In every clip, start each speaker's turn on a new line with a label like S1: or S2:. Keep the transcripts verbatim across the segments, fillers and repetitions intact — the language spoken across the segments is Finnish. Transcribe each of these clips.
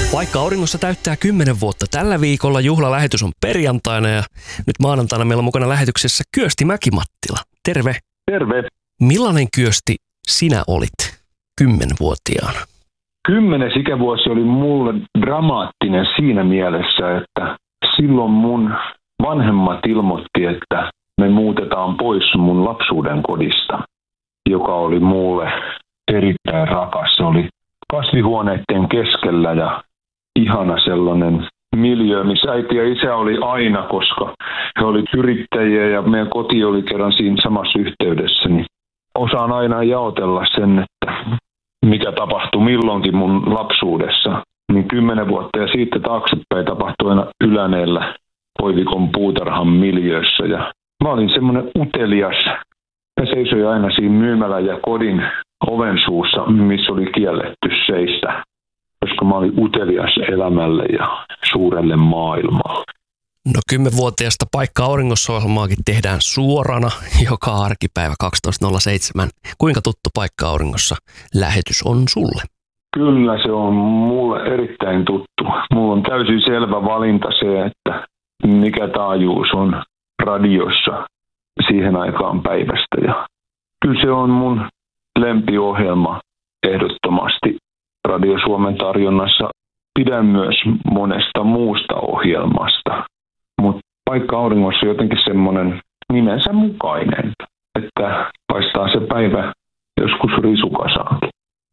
S1: Paikka Auringossa täyttää kymmenen vuotta. Tällä viikolla juhlalähetys on perjantaina ja nyt maanantaina meillä on mukana lähetyksessä Kyösti Mäki-Mattila. Terve.
S2: Terve.
S1: Millainen Kyösti sinä olit kymmenvuotiaana?
S2: Kymmenes ikävuosi oli mulle dramaattinen siinä mielessä, että silloin mun vanhemmat ilmoitti, että me muutetaan pois mun lapsuuden kodista, joka oli mulle erittäin rakas. Se oli kasvihuoneiden keskellä ja ihana sellainen miljöö, missä äiti ja isä oli aina, koska he olivat yrittäjiä ja meidän koti oli kerran siinä samassa yhteydessä. Niin osaan aina jaotella sen, että mikä tapahtui milloinkin mun lapsuudessa. Niin kymmenen vuotta ja siitä taaksepäin tapahtui aina Yläneellä Koivikon puutarhan miljöössä. Ja mä olin semmoinen utelias. Mä seisoin aina siinä myymälän ja kodin oven suussa, missä oli kielletty seistä, koska mä olin utelias elämälle ja suurelle maailmalle.
S1: No kymmenvuotiaasta Paikka Auringossa -ohjelmaakin tehdään suorana joka arkipäivä kaksitoista nolla seitsemän. Kuinka tuttu Paikka Auringossa lähetys on sulle?
S2: Kyllä se on mulle erittäin tuttu. Mulla on täysin selvä valinta se, että mikä taajuus on radiossa siihen aikaan päivästä. Ja kyllä se on mun lempiohjelma ehdottomasti Radio Suomen tarjonnassa. Pidän myös monesta muusta ohjelmasta, mutta Paikka Auringossa on jotenkin semmoinen nimensä mukainen, että paistaa se päivä joskus risukasaankin.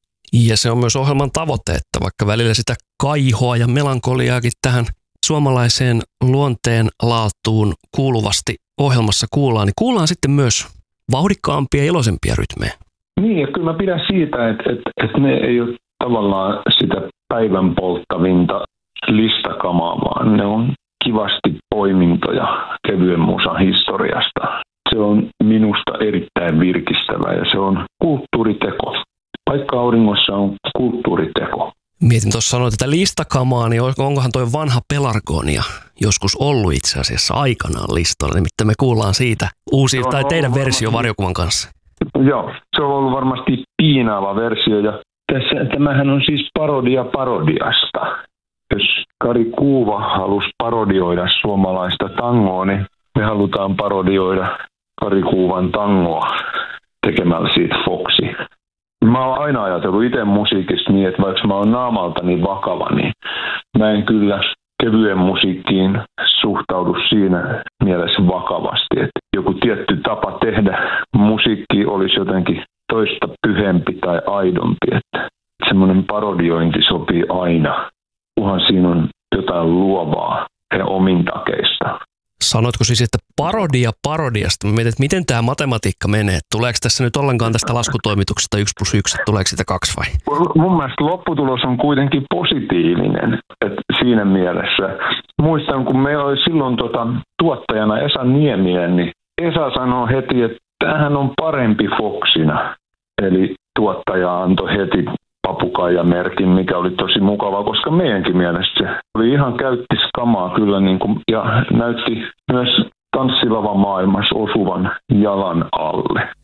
S1: Ja se on myös ohjelman tavoite, että vaikka välillä sitä kaihoa ja melankoliaakin tähän suomalaiseen luonteen laatuun kuuluvasti ohjelmassa kuullaan, niin kuullaan sitten myös vauhdikkaampia ja iloisempia rytmejä.
S2: Niin, ja kyllä mä pidän siitä, että, että, että ne ei ole tavallaan sitä päivän polttavinta listakamaa, vaan ne on kivasti poimintoja kevyen musan historiasta. Se on minusta erittäin virkistävä ja se on kulttuuriteko. Paikka Auringossa on kulttuuriteko.
S1: Mietin tuossa sanoa tätä listakamaa, niin onkohan toi vanha pelargonia joskus ollut itse asiassa aikanaan listoilla, nimittäin me kuullaan siitä uusi tai teidän versio varjokuvan kanssa.
S2: Joo, se on ollut varmasti piinaava versio ja tässä, tämähän on siis parodia parodiasta. Jos Kari Kuuva halusi parodioida suomalaista tangoa, niin me halutaan parodioida Kari Kuuvan tangoa tekemällä siitä Foxi. Mä oon aina ajatellut itse musiikista niin, että vaikka mä oon naamaltani vakava, niin mä en kyllä kevyen musiikkiin suhtaudu siinä mielessä vakavasti. Että joku tietty tapa tehdä musiikki olisi jotenkin toista pyhempi tai aidompi. Että semmoinen parodiointi sopii aina, kunhan siinä on jotain luovaa ja omintakeista.
S1: Sanoitko siis, että parodia parodiasta? Mä mietin, että miten tämä matematiikka menee? Tuleeko tässä nyt ollenkaan tästä laskutoimituksesta yksi plus yksi, tuleeko sitä kaksi vai?
S2: Mun mielestä lopputulos on kuitenkin positiivinen. Että siinä mielessä. Muistan, kun meillä oli silloin tota, tuottajana Esa Nieminen, niin Esa sanoi heti, että tämähän on parempi Foxina. Eli tuottaja antoi heti papukaijamerkin, mikä oli tosi mukava, koska meidänkin mielestä se oli ihan käytti skamaa kyllä niin kuin, ja näytti myös tanssilavan maailmassa osuvan jalan alle.